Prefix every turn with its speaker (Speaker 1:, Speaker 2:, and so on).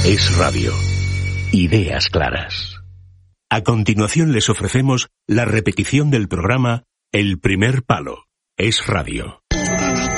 Speaker 1: Es Radio. Ideas claras. A continuación les ofrecemos la repetición del programa El Primer Palo. Es Radio.